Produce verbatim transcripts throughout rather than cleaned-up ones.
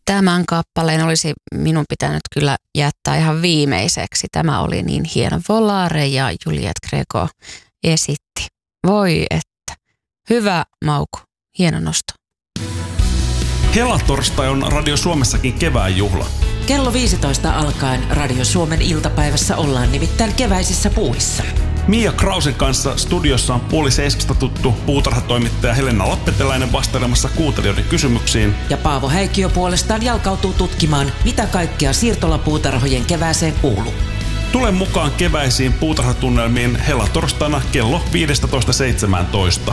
Tämän kappaleen olisi minun pitänyt kyllä jättää ihan viimeiseksi. Tämä oli niin hieno. Volare ja Juliette Gréco esitti. Voi että. Hyvä Mauku. Hieno nosto. Helatorstai on Radio Suomessakin kevään juhla. Kello viisitoista alkaen Radio Suomen iltapäivässä ollaan nimittäin keväisissä puuhissa. Mia Krausen kanssa studiossa on puoli seiskasta tuttu puutarhatoimittaja Helena Lappeteläinen vastailemassa kuuntelijoiden kysymyksiin. Ja Paavo Häikkiö puolestaan jalkautuu tutkimaan, mitä kaikkea siirtolapuutarhojen kevääseen kuuluu. Tule mukaan keväisiin puutarhatunnelmiin helatorstaina kello viisitoista seitsemäntoista.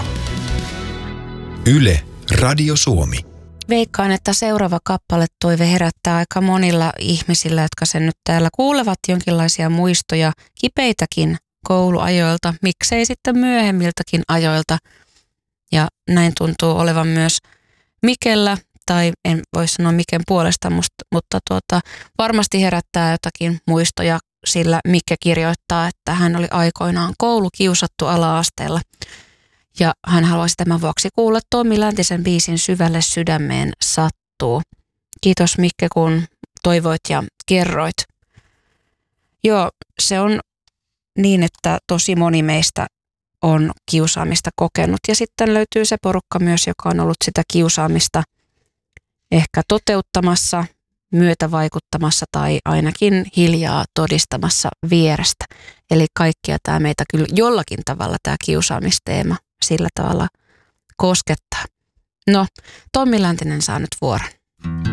Yle, Radio Suomi. Veikkaan, että seuraava kappaletoive herättää aika monilla ihmisillä, jotka sen nyt täällä kuulevat, jonkinlaisia muistoja, kipeitäkin kouluajoilta, miksei sitten myöhemmiltäkin ajoilta. Ja näin tuntuu olevan myös Mikellä, tai en voi sanoa Miken puolesta, musta, mutta tuota, varmasti herättää jotakin muistoja, sillä Mikke kirjoittaa, että hän oli aikoinaan koulukiusattu ala-asteella. Ja hän haluaisi tämän vuoksi kuulla Tommi Läntisen biisin Syvälle sydämeen sattuu. Kiitos Mikke, kun toivoit ja kerroit. Joo, se on niin, että tosi moni meistä on kiusaamista kokenut. Ja sitten löytyy se porukka myös, joka on ollut sitä kiusaamista ehkä toteuttamassa, myötävaikuttamassa tai ainakin hiljaa todistamassa vierestä. Eli kaikkia tämä meitä kyllä jollakin tavalla tämä kiusaamisteema sillä tavalla koskettaa. No, Tommi Läntinen saa nyt vuoron.